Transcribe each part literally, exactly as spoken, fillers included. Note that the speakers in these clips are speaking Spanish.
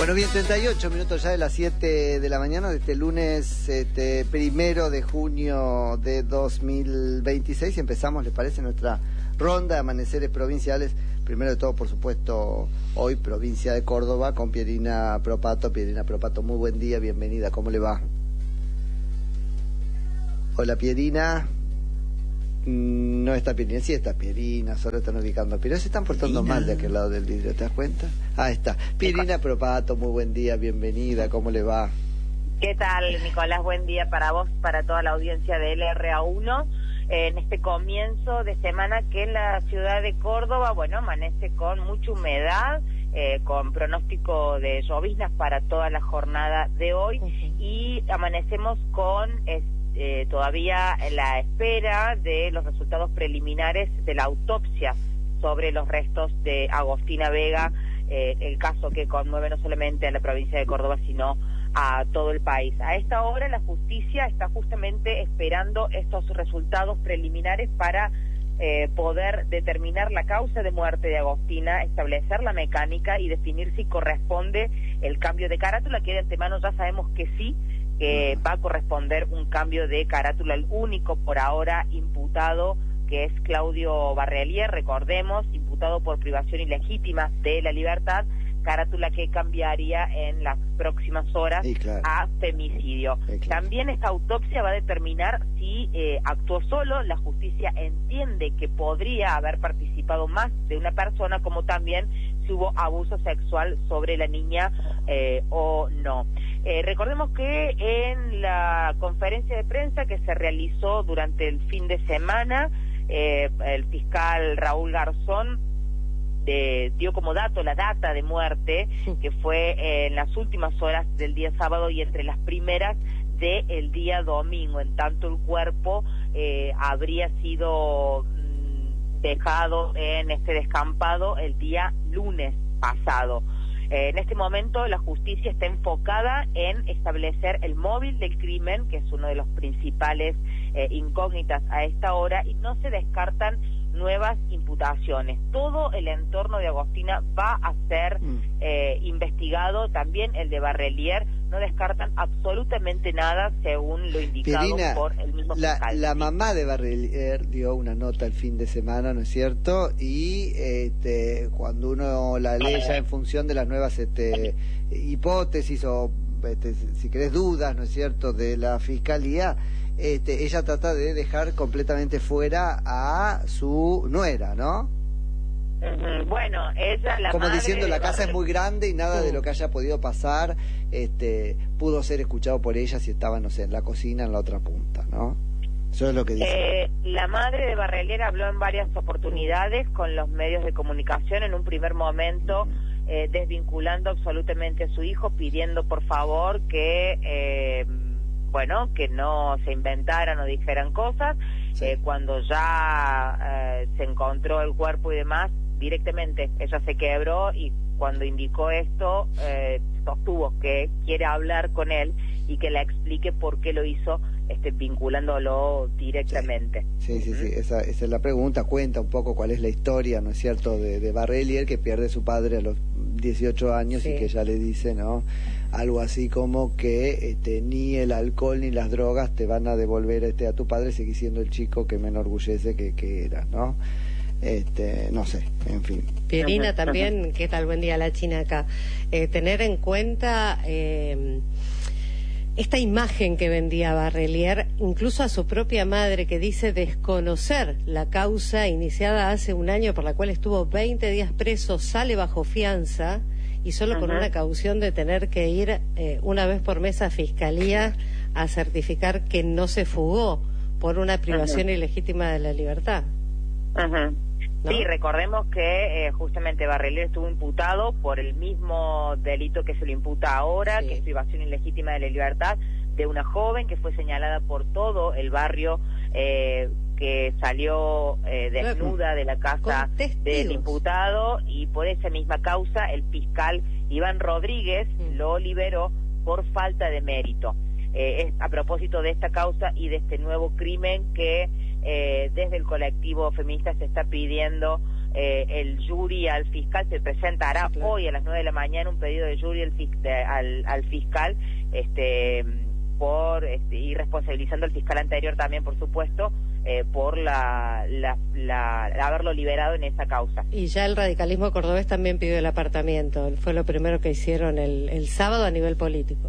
Bueno, bien, treinta y ocho minutos ya de las siete de la mañana de este lunes este, primero de junio de dos mil veintiséis. Empezamos, ¿les parece? Nuestra ronda de amaneceres provinciales. Primero de todo, por supuesto, hoy provincia de Córdoba con Pierina Propato. Pierina Propato, muy buen día, bienvenida, ¿cómo le va? Hola, Pierina. No está Pierina, sí está Pierina, solo están ubicando. Pero se están portando Pierina mal de aquel lado del vidrio, ¿te das cuenta? Ah, está. Pierina Propato, muy buen día, bienvenida, ¿cómo le va? ¿Qué tal, Nicolás? Buen día para vos, para toda la audiencia de L R A uno. Eh, en este comienzo de semana que en la ciudad de Córdoba, bueno, amanece con mucha humedad, eh, con pronóstico de lloviznas para toda la jornada de hoy, uh-huh. Y amanecemos con... Eh, Eh, todavía en la espera de los resultados preliminares de la autopsia sobre los restos de Agostina Vega, eh, el caso que conmueve no solamente a la provincia de Córdoba, sino a todo el país. A esta hora la justicia está justamente esperando estos resultados preliminares para eh, poder determinar la causa de muerte de Agostina, establecer la mecánica y definir si corresponde el cambio de carátula, que de antemano ya sabemos que sí, que va a corresponder un cambio de carátula. El único por ahora imputado, que es Claudio Barrelier, recordemos, imputado por privación ilegítima de la libertad, carátula que cambiaría en las próximas horas, sí, claro, a femicidio. Sí, claro. También esta autopsia va a determinar si eh, actuó solo. La justicia entiende que podría haber participado más de una persona, como también si hubo abuso sexual sobre la niña eh, o no. Eh, recordemos que en la conferencia de prensa que se realizó durante el fin de semana, eh, el fiscal Raúl Garzón de, dio como dato la data de muerte, que fue eh, en las últimas horas del día sábado y entre las primeras del día domingo, en tanto el cuerpo eh, habría sido mmm, dejado en este descampado el día lunes pasado. Eh, en este momento la justicia está enfocada en establecer el móvil del crimen, que es uno de los principales eh, incógnitas a esta hora, y no se descartan nuevas imputaciones. Todo el entorno de Agostina va a ser mm. eh, investigado, también el de Barrelier. No descartan absolutamente nada, según lo indicado Pierina, por el mismo la, fiscal. La mamá de Barrelier dio una nota el fin de semana, ¿no es cierto? Y este, cuando uno la lee ya en función de las nuevas este, hipótesis o, este, si querés, dudas, ¿no es cierto?, de la fiscalía, este, ella trata de dejar completamente fuera a su nuera, ¿no? Bueno, ella, la como madre diciendo, la casa Barrelier es muy grande y nada de lo que haya podido pasar este pudo ser escuchado por ella si estaba, no sé, en la cocina, en la otra punta, ¿no? Eso es lo que dice. Eh, la madre de Barrelier habló en varias oportunidades con los medios de comunicación, en un primer momento uh-huh. eh, desvinculando absolutamente a su hijo, pidiendo por favor que, eh, bueno, que no se inventaran o dijeran cosas. Sí. Eh, cuando ya eh, se encontró el cuerpo y demás, directamente ella se quebró, y cuando indicó esto eh, sostuvo que quiere hablar con él y que le explique por qué lo hizo, este, vinculándolo directamente. Sí, sí, sí, sí. Esa, esa es la pregunta. Cuenta un poco cuál es la historia, ¿no es cierto?, de, de Barrelier, que pierde a su padre a los dieciocho años, sí, y que ella le dice, ¿no?, algo así como que este, ni el alcohol ni las drogas te van a devolver este, a tu padre, seguís siendo el chico que me enorgullece que, que era, ¿no? Este, no sé, en fin. Pierina, también, ¿qué tal? Buen día, la China acá. Eh, tener en cuenta eh, esta imagen que vendía Barrelier, incluso a su propia madre, que dice desconocer la causa iniciada hace un año por la cual estuvo veinte días preso, sale bajo fianza y solo uh-huh. con una caución de tener que ir eh, una vez por mes a Fiscalía a certificar que no se fugó por una privación uh-huh. ilegítima de la libertad. Uh-huh. ¿No? Sí, recordemos que eh, justamente Barrelier estuvo imputado por el mismo delito que se le imputa ahora, sí, que es privación ilegítima de la libertad de una joven que fue señalada por todo el barrio, eh, que salió eh, desnuda de la casa del imputado, y por esa misma causa el fiscal Iván Rodríguez mm. lo liberó por falta de mérito. Eh, es a propósito de esta causa y de este nuevo crimen que eh, desde el colectivo feminista se está pidiendo eh, el jury al fiscal, se presentará sí, claro. hoy a las nueve de la mañana un pedido de jury al, de, al, al fiscal, este por este, y responsabilizando al fiscal anterior también, por supuesto, eh, por la, la, la, la haberlo liberado en esa causa. Y ya el radicalismo cordobés también pidió el apartamiento, fue lo primero que hicieron el, el sábado a nivel político.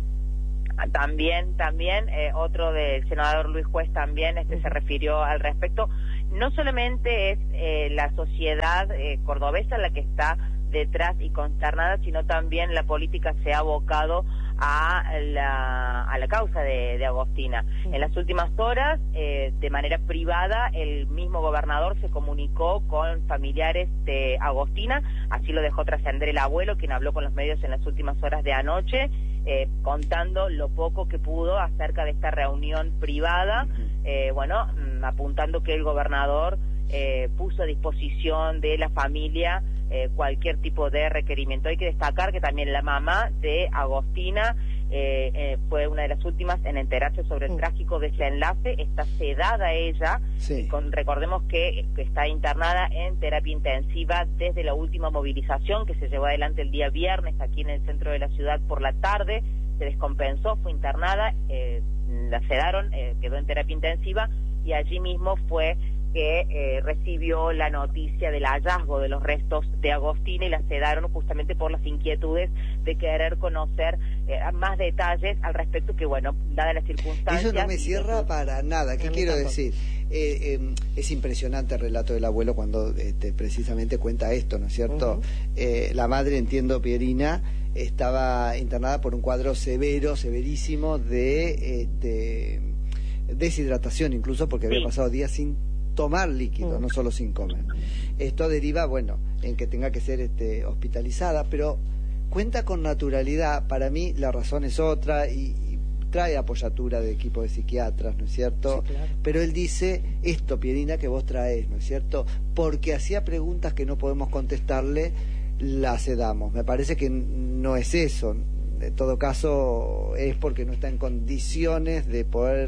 También, también, eh, otro del senador Luis Juez también este, se refirió al respecto. No solamente es eh, la sociedad eh, cordobesa la que está detrás y consternada, sino también la política se ha abocado a la, a la causa de, de Agostina. En las últimas horas, eh, de manera privada, el mismo gobernador se comunicó con familiares de Agostina, así lo dejó trascender el abuelo, quien habló con los medios en las últimas horas de anoche, eh, contando lo poco que pudo acerca de esta reunión privada, eh, bueno, apuntando que el gobernador eh, puso a disposición de la familia Eh, cualquier tipo de requerimiento. Hay que destacar que también la mamá de Agostina eh, eh, fue una de las últimas en enterarse sobre el mm. trágico desenlace. Está sedada ella, sí. con, recordemos que, que está internada en terapia intensiva desde la última movilización que se llevó adelante el día viernes aquí en el centro de la ciudad por la tarde. Se descompensó, fue internada, eh, la sedaron, eh, quedó en terapia intensiva y allí mismo fue que eh, recibió la noticia del hallazgo de los restos de Agostina y la sedaron justamente por las inquietudes de querer conocer eh, más detalles al respecto, que bueno, dadas las circunstancias... Eso no me cierra y... para nada. ¿Qué quiero decir? Eh, eh, es impresionante el relato del abuelo cuando este, precisamente cuenta esto, ¿no es cierto? Uh-huh. eh, la madre, entiendo, Pierina, estaba internada por un cuadro severo, severísimo de, eh, de deshidratación, incluso porque había sí. pasado días sin tomar líquido, mm. no solo sin comer. Esto deriva, bueno, en que tenga que ser este, hospitalizada, pero cuenta con naturalidad. Para mí la razón es otra y, y trae apoyatura de equipo de psiquiatras, ¿no es cierto? Sí, claro. Pero él dice esto, Pierina, que vos traés, ¿no es cierto? Porque hacía preguntas que no podemos contestarle, las sedamos. Me parece que no es eso. En todo caso, es porque no está en condiciones de poder...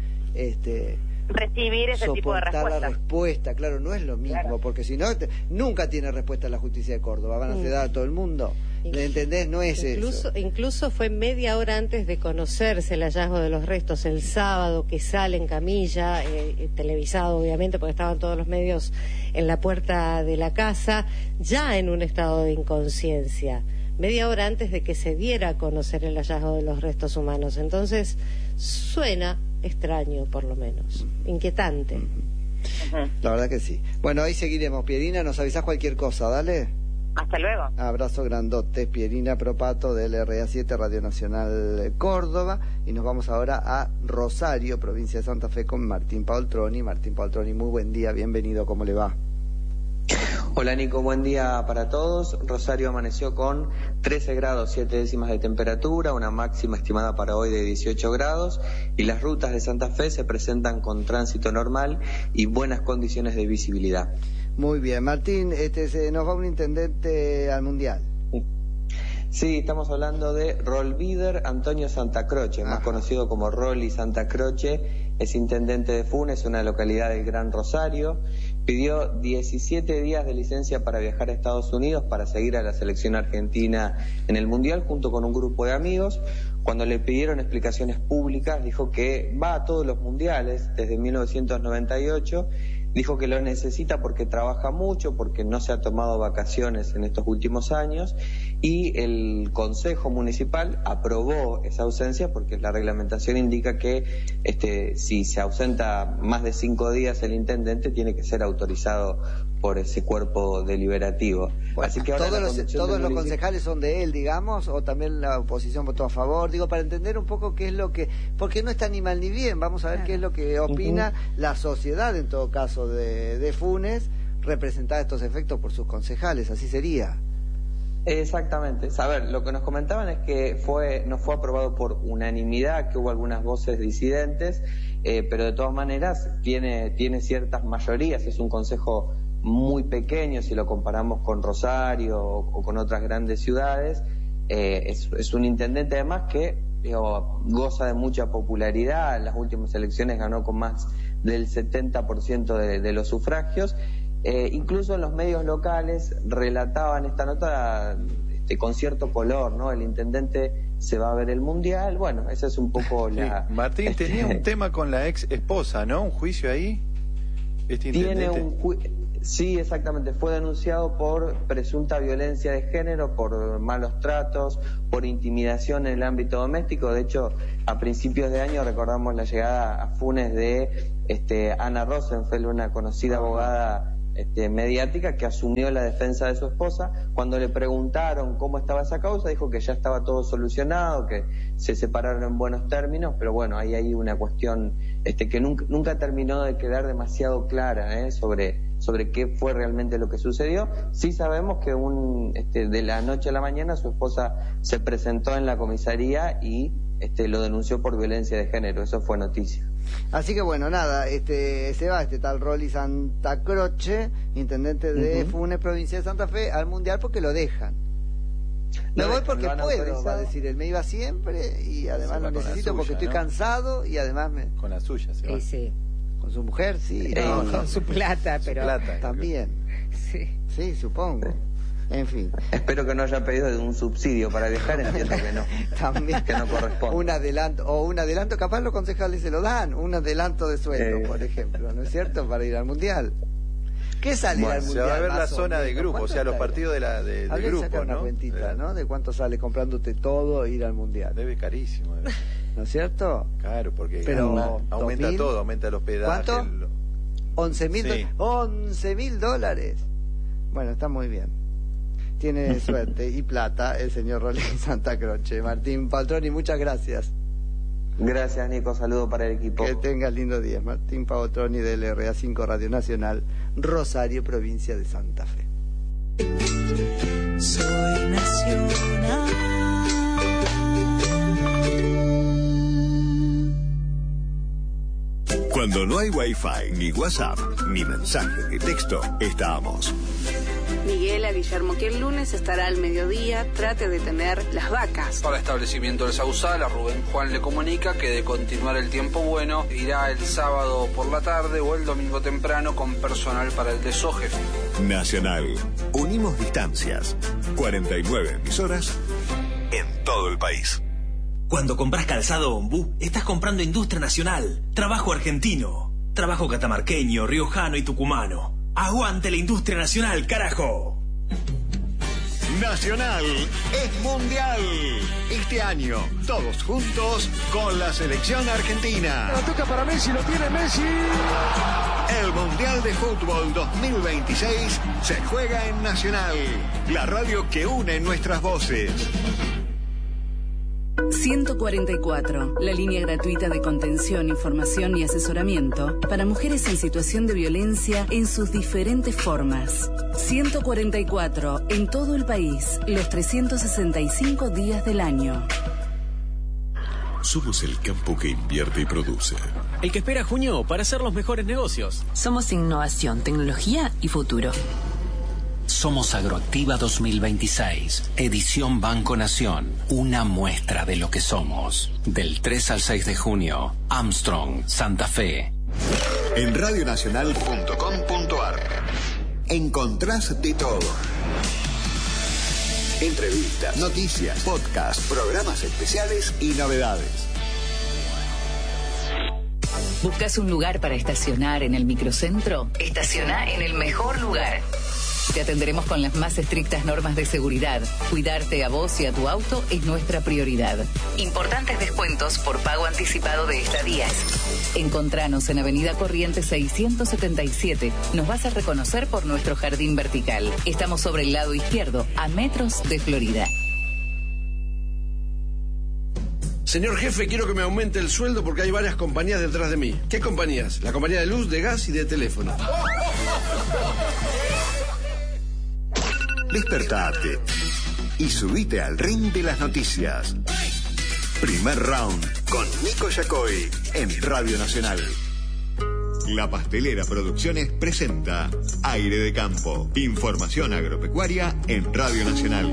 este recibir ese tipo de respuesta. la respuesta, claro, no es lo mismo, claro. porque si no, te, nunca tiene respuesta la justicia de Córdoba, van a sedar a todo el mundo, ¿me entendés? No es incluso, eso. Incluso fue media hora antes de conocerse el hallazgo de los restos, el sábado, que sale en camilla, eh, televisado obviamente, porque estaban todos los medios en la puerta de la casa, ya en un estado de inconsciencia, media hora antes de que se diera a conocer el hallazgo de los restos humanos. Entonces, suena extraño, por lo menos, inquietante. Uh-huh. La verdad que sí. Bueno, ahí seguiremos. Pierina, nos avisás cualquier cosa, dale. Hasta luego. Abrazo grandote. Pierina Propato del R A siete, Radio Nacional Córdoba. Y nos vamos ahora a Rosario, provincia de Santa Fe, con Martín Paoltroni. Martín Paoltroni, muy buen día, bienvenido, ¿cómo le va? Hola Nico, buen día para todos. Rosario amaneció con trece grados siete décimas de temperatura, una máxima estimada para hoy de dieciocho grados, y las rutas de Santa Fe se presentan con tránsito normal y buenas condiciones de visibilidad. Muy bien, Martín, este, se nos va un intendente al Mundial. Sí, estamos hablando de Rolvíder Antonio Santa Croce, Ajá. más conocido como Rolly Santa Croce, es intendente de Funes, una localidad del Gran Rosario. Pidió diecisiete días de licencia para viajar a Estados Unidos para seguir a la selección argentina en el Mundial junto con un grupo de amigos. Cuando le pidieron explicaciones públicas, dijo que va a todos los mundiales desde mil novecientos noventa y ocho. Dijo que lo necesita porque trabaja mucho, porque no se ha tomado vacaciones en estos últimos años, y el Consejo Municipal aprobó esa ausencia porque la reglamentación indica que este, si se ausenta más de cinco días el intendente tiene que ser autorizado por ese cuerpo deliberativo. Bueno, Así que ahora todos los, todos los concejales son de él, digamos, o también la oposición votó a favor, digo, para entender un poco qué es lo que, porque no está ni mal ni bien, vamos a ver qué es lo que opina uh-huh. la sociedad, en todo caso, de, de Funes, representada estos efectos por sus concejales, así sería. Exactamente. A ver, lo que nos comentaban es que fue no fue aprobado por unanimidad, que hubo algunas voces disidentes, eh, pero de todas maneras tiene, tiene ciertas mayorías, es un consejo muy pequeño si lo comparamos con Rosario o, o con otras grandes ciudades, eh, es, es un intendente además que digo, goza de mucha popularidad, en las últimas elecciones ganó con más del setenta por ciento de, de los sufragios. Eh, incluso en los medios locales relataban esta nota este, con cierto color, ¿no? El intendente se va a ver el Mundial, bueno, esa es un poco sí. la... Martín este... tenía un tema con la ex esposa, ¿no? Un juicio ahí, este intendente. Tiene un ju... Sí, exactamente, fue denunciado por presunta violencia de género, por malos tratos, por intimidación en el ámbito doméstico. De hecho, a principios de año recordamos la llegada a Funes de este, Ana Rosenfeld, una conocida abogada Este, mediática que asumió la defensa de su esposa. Cuando le preguntaron cómo estaba esa causa, dijo que ya estaba todo solucionado, que se separaron en buenos términos, pero bueno, ahí hay una cuestión este, que nunca, nunca terminó de quedar demasiado clara ¿eh? sobre, sobre qué fue realmente lo que sucedió. Sí sabemos que un, este, de la noche a la mañana su esposa se presentó en la comisaría y este, lo denunció por violencia de género, eso fue noticia. Así que bueno, nada, este se va este tal Rolly Santa Croce, intendente de uh-huh. Funes, provincia de Santa Fe, al Mundial porque lo dejan. Me no, voy porque puedo, autorizado. Va a decir, él me iba siempre y además lo necesito suya, porque estoy ¿no? cansado y además me... Con la suya, se va. Sí, sí. Con su mujer, sí. No, no, con su plata, pero... Su plata, también. Sí. Sí, supongo. En fin. Espero que no haya pedido un subsidio para viajar, entiendo que no. También. Que no corresponde. Un adelanto, o un adelanto, capaz los concejales se lo dan, un adelanto de sueldo, eh. por ejemplo, ¿no es cierto? Para ir al Mundial. ¿Qué sale bueno, al Mundial? Se va a ver la zona de grupo, o sea, los partidos de la, de, de grupo, sacar ¿no? una cuentita, ¿no? De cuánto sale comprándote todo e ir al Mundial. Debe carísimo. Debe. ¿No es cierto? Claro, porque pero aumenta dos mil, todo, aumenta los hospedaje. ¿Cuánto? El... once mil sí. once mil dólares. Bueno, está muy bien. Tiene suerte y plata el señor Rolly Santa Croce. Martín Paltroni, muchas gracias. Gracias, Nico. Saludo para el equipo. Que tengas lindo día. Martín Paltroni del R A cinco Radio Nacional, Rosario, provincia de Santa Fe. Soy nacional. Cuando no hay Wi-Fi, ni WhatsApp, ni mensaje de texto, estamos. Miguel a Guillermo que el lunes estará al mediodía, trate de tener las vacas. Para establecimiento del Sausal, a Rubén Juan le comunica que de continuar el tiempo bueno, irá el sábado por la tarde o el domingo temprano con personal para el desoje. Nacional. Unimos distancias. cuarenta y nueve emisoras en todo el país. Cuando compras calzado Ombú, estás comprando industria nacional, trabajo argentino, trabajo catamarqueño, riojano y tucumano. ¡Aguante la industria nacional, carajo! Nacional es mundial. Este año, todos juntos con la selección argentina. La toca para Messi, lo tiene Messi. El Mundial de Fútbol dos mil veintiséis se juega en Nacional, la radio que une nuestras voces. ciento cuarenta y cuatro, la línea gratuita de contención, información y asesoramiento para mujeres en situación de violencia en sus diferentes formas. ciento cuarenta y cuatro, en todo el país, los trescientos sesenta y cinco días del año. Somos el campo que invierte y produce. El que espera junio para hacer los mejores negocios. Somos innovación, tecnología y futuro. Somos Agroactiva dos mil veintiséis, edición Banco Nación, una muestra de lo que somos. Del tres al seis de junio, Armstrong, Santa Fe. En radionacional punto com punto ar encontrás de todo. Entrevistas, noticias, podcasts, programas especiales y novedades. ¿Buscas un lugar para estacionar en el microcentro? Estaciona en el mejor lugar. Te atenderemos con las más estrictas normas de seguridad. Cuidarte a vos y a tu auto es nuestra prioridad. Importantes descuentos por pago anticipado de estadías. Encontranos en Avenida Corrientes seiscientos setenta y siete. Nos vas a reconocer por nuestro jardín vertical. Estamos sobre el lado izquierdo, a metros de Florida. Señor jefe, quiero que me aumente el sueldo porque hay varias compañías detrás de mí. ¿Qué compañías? La compañía de luz, de gas y de teléfono. Despertate y subite al ring de las noticias. Primer round con Nico Yacoy en Radio Nacional. La Pastelera Producciones presenta Aire de Campo. Información agropecuaria en Radio Nacional.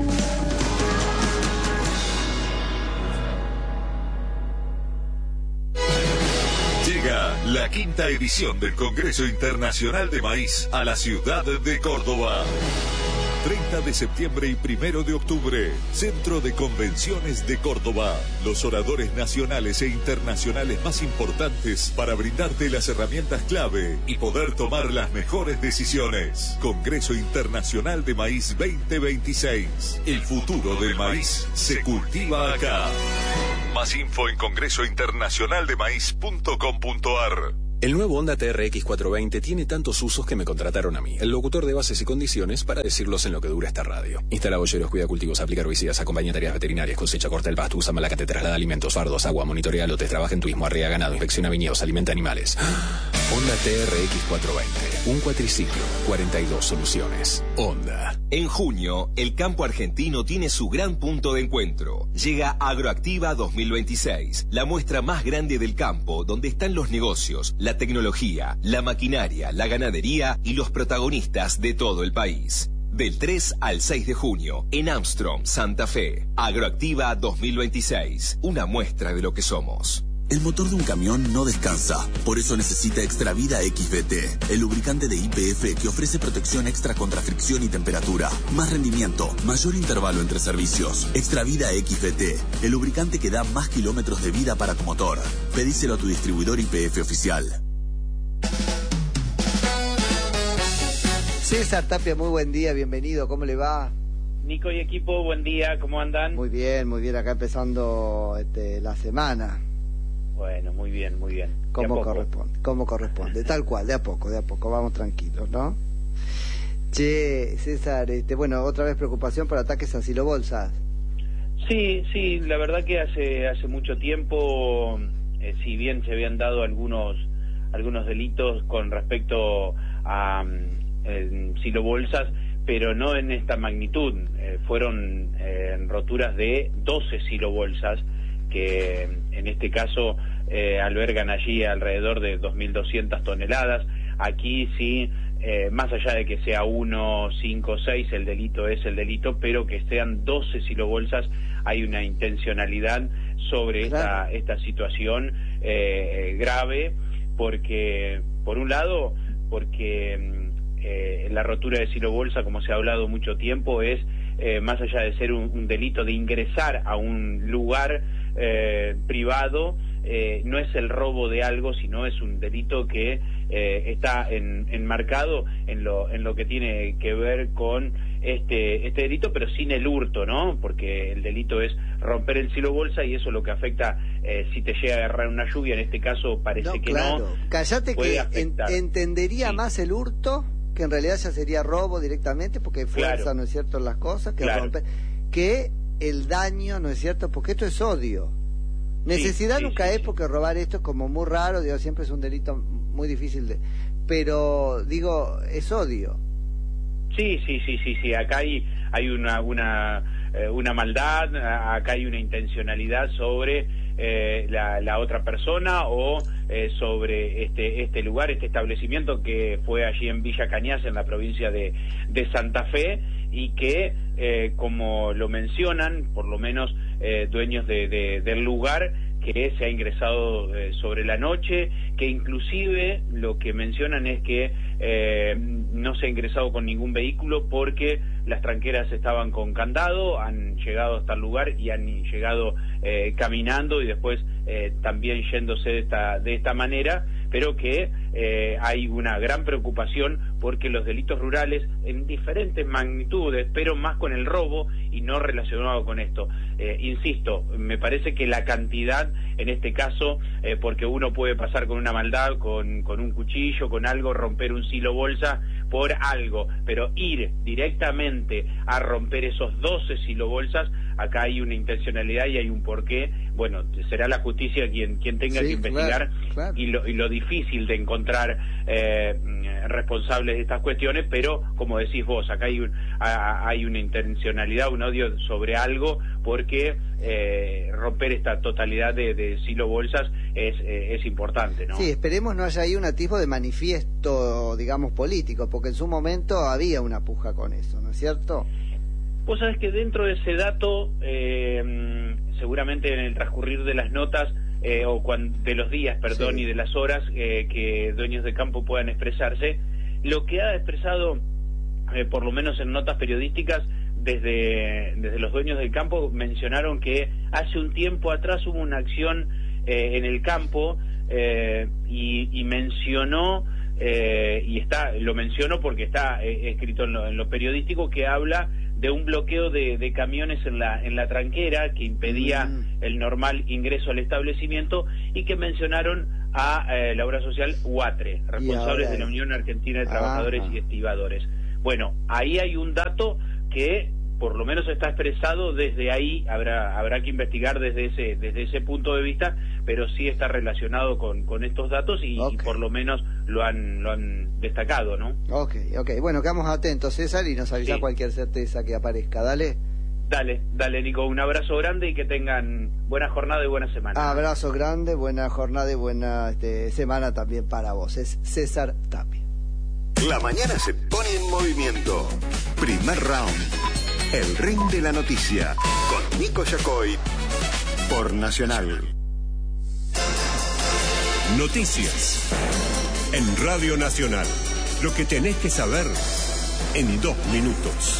Llega la la quinta edición del Congreso Internacional de Maíz a la ciudad de Córdoba. treinta de septiembre y primero de octubre, Centro de Convenciones de Córdoba. Los oradores nacionales e internacionales más importantes para brindarte las herramientas clave y poder tomar las mejores decisiones. Congreso Internacional de Maíz veinte veintiséis. El futuro del maíz se cultiva acá. Más info en congreso internacional de maíz punto com punto a r. El nuevo Honda T R X cuatrocientos veinte tiene tantos usos que me contrataron a mí, el locutor de bases y condiciones, para decirlos en lo que dura esta radio. Instala boyeros, cuida cultivos, aplica herbicidas, acompaña tareas veterinarias, cosecha, corta el pasto, usa malacate, traslada alimentos, fardos, agua, monitorea lotes, trabaja en turismo, arrea ganado, inspecciona viñedos, alimenta animales. Honda T R X cuatrocientos veinte, un cuatriciclo, cuarenta y dos soluciones. Honda. En junio, el campo argentino tiene su gran punto de encuentro. Llega Agroactiva dos mil veintiséis, la muestra más grande del campo, donde están los negocios, la tecnología, la maquinaria, la ganadería y los protagonistas de todo el país. Del tres al seis de junio, en Armstrong, Santa Fe. Agroactiva dos mil veintiséis, una muestra de lo que somos. El motor de un camión no descansa, por eso necesita Extravida X V T, el lubricante de Y P F que ofrece protección extra contra fricción y temperatura, más rendimiento, mayor intervalo entre servicios. Extravida X V T, el lubricante que da más kilómetros de vida para tu motor. Pedíselo a tu distribuidor Y P F oficial. César Tapia, muy buen día, bienvenido, ¿cómo le va? Nico y equipo, buen día, ¿cómo andan? Muy bien, muy bien, acá empezando este, la semana. Bueno, muy bien, muy bien. Como corresponde, como corresponde, tal cual, de a poco, de a poco, vamos tranquilos, ¿no? Che, César, este, bueno, otra vez preocupación por ataques a silobolsas. Sí, sí, la verdad que hace hace mucho tiempo, eh, si bien se habían dado algunos algunos delitos con respecto a eh, silobolsas, pero no en esta magnitud, eh, fueron eh, roturas de doce silobolsas, que en este caso eh, albergan allí alrededor de dos mil doscientas toneladas. Aquí sí, eh, más allá de que sea uno, cinco, seis, el delito es el delito, pero que sean doce silobolsas, hay una intencionalidad sobre claro. esta, esta situación eh, grave, porque, por un lado, porque eh, la rotura de silobolsa, como se ha hablado mucho tiempo, es, eh, más allá de ser un, un delito de ingresar a un lugar Eh, privado, eh, no es el robo de algo, sino es un delito que eh, está en, enmarcado en lo en lo que tiene que ver con este este delito, pero sin el hurto, ¿no? Porque el delito es romper el silobolsa y eso es lo que afecta eh, si te llega a agarrar una lluvia. En este caso parece no, que claro. no. Cállate que en, entendería sí. más el hurto, que en realidad ya sería robo directamente, porque fuerza, claro. ¿no es cierto?, las cosas, que claro. romper, que el daño, ¿no es cierto? Porque esto es odio. Necesidad sí, sí, nunca sí, es, sí. porque robar esto es como muy raro, digo, siempre es un delito muy difícil de... Pero, digo, es odio. Sí, sí, sí, sí, sí, acá hay, hay una, una, eh, una maldad, acá hay una intencionalidad sobre eh, la, la otra persona o eh, sobre este, este lugar, este establecimiento que fue allí en Villa Cañas, en la provincia de, de Santa Fe, y que, eh, como lo mencionan, por lo menos eh, dueños de, de, del lugar, que se ha ingresado eh, sobre la noche, que inclusive lo que mencionan es que eh, no se ha ingresado con ningún vehículo porque las tranqueras estaban con candado, han llegado hasta el lugar y han llegado eh, caminando y después eh, también yéndose de esta, de esta manera, pero que eh, hay una gran preocupación porque los delitos rurales en diferentes magnitudes, pero más con el robo y no relacionado con esto. Eh, insisto, me parece que la cantidad, en este caso, eh, porque uno puede pasar con una maldad, con, con un cuchillo, con algo, romper un silo bolsa por algo, pero ir directamente a romper esos doce silobolsas, acá hay una intencionalidad y hay un porqué. Bueno, será la justicia quien quien tenga sí, que investigar, claro, claro. Y, lo, y lo difícil de encontrar eh, responsables de estas cuestiones, pero como decís vos, acá hay, un, a, hay una intencionalidad, un odio sobre algo, porque eh, romper esta totalidad de, de silobolsas es, eh, es importante, ¿no? Sí, esperemos no haya ahí un atisbo de manifiesto, digamos, político, porque en su momento había una puja con eso, ¿no es cierto? Vos sabés que dentro de ese dato, eh, seguramente en el transcurrir de las notas eh, o cuan, de los días, perdón, sí. y de las horas eh, que dueños de campo puedan expresarse. Lo que ha expresado, eh, por lo menos en notas periodísticas, desde, desde los dueños del campo, mencionaron que hace un tiempo atrás hubo una acción eh, en el campo eh, y, y mencionó, eh, y está lo menciono porque está eh, escrito en lo, en lo periodístico, que habla de un bloqueo de, de camiones en la en la tranquera que impedía mm. el normal ingreso al establecimiento, y que mencionaron a eh, la obra social UATRE, responsables de la Unión Argentina de Trabajadores Ajá. y Estibadores. Bueno, ahí hay un dato que por lo menos está expresado desde ahí, habrá habrá que investigar desde ese desde ese punto de vista, pero sí está relacionado con, con estos datos y, okay. y por lo menos lo han lo han destacado, ¿no? Ok, ok. Bueno, quedamos atentos, César, y nos avisa sí. cualquier certeza que aparezca. Dale. Dale, dale, Nico. Un abrazo grande y que tengan buena jornada y buena semana. Abrazo grande, buena jornada y buena este, semana también para vos. Es César Tapia. La mañana se pone en movimiento. Primer round. El ring de la noticia, con Nico Yacoy, por Nacional. Noticias. En Radio Nacional. Lo que tenés que saber en dos minutos.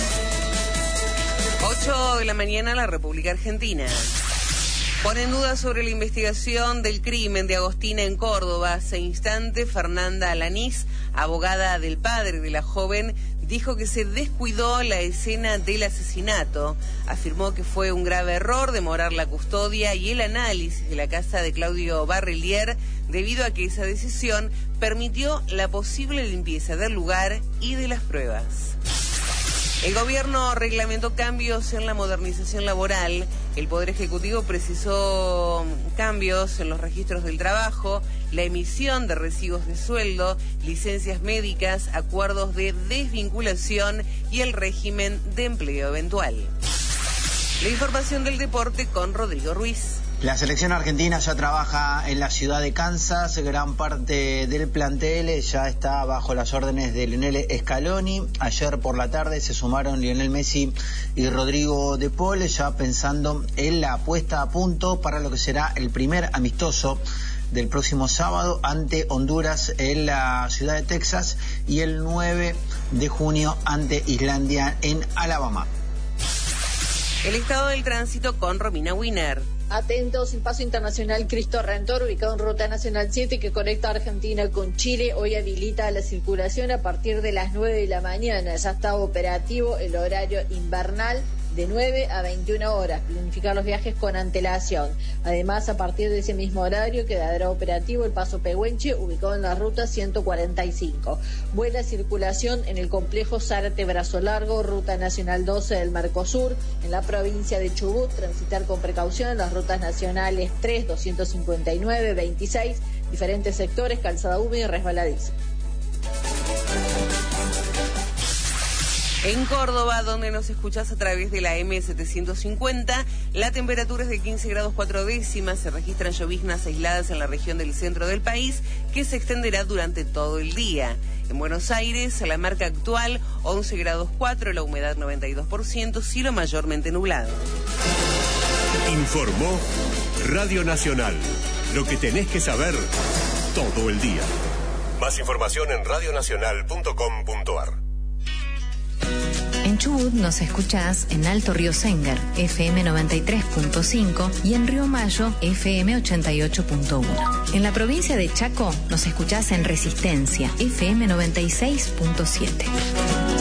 ocho de la mañana, la República Argentina. Pone en duda sobre la investigación del crimen de Agostina en Córdoba. Hace instante, Fernanda Alanís, abogada del padre de la joven, dijo que se descuidó la escena del asesinato. Afirmó que fue un grave error demorar la custodia y el análisis de la casa de Claudio Barrelier, debido a que esa decisión permitió la posible limpieza del lugar y de las pruebas. El gobierno reglamentó cambios en la modernización laboral. El Poder Ejecutivo precisó cambios en los registros del trabajo, la emisión de recibos de sueldo, licencias médicas, acuerdos de desvinculación y el régimen de empleo eventual. La información del deporte con Rodrigo Ruiz. La selección argentina ya trabaja en la ciudad de Kansas. Gran parte del plantel ya está bajo las órdenes de Lionel Scaloni. Ayer por la tarde se sumaron Lionel Messi y Rodrigo de Paul, ya pensando en la puesta a punto para lo que será el primer amistoso del próximo sábado ante Honduras en la ciudad de Texas y el nueve de junio ante Islandia en Alabama. El estado del tránsito con Romina Wiener. Atentos, el paso internacional Cristo Redentor, ubicado en Ruta Nacional siete, que conecta a Argentina con Chile, hoy habilita la circulación a partir de las nueve de la mañana. Ya está operativo el horario invernal de nueve a veintiuna horas, planificar los viajes con antelación. Además, a partir de ese mismo horario quedará operativo el paso Pehuenche, ubicado en la ruta ciento cuarenta y cinco. Buena circulación en el complejo Zárate Brazo Largo, Ruta Nacional doce del Mercosur, en la provincia de Chubut. Transitar con precaución en las rutas nacionales tres, doscientos cincuenta y nueve, veintiséis, diferentes sectores, calzada húmeda y resbaladiza. En Córdoba, donde nos escuchás a través de la M setecientos cincuenta, la temperatura es de quince grados cuatro décimas, se registran lloviznas aisladas en la región del centro del país, que se extenderá durante todo el día. En Buenos Aires, la marca actual, once grados cuatro, la humedad noventa y dos por ciento, cielo mayormente nublado. Informó Radio Nacional, lo que tenés que saber todo el día. Más información en radionacional punto com punto ar. En Chubut nos escuchás en Alto Río Sengar, F M noventa y tres punto cinco, y en Río Mayo, F M ochenta y ocho punto uno. En la provincia de Chaco nos escuchás en Resistencia, F M noventa y seis punto siete.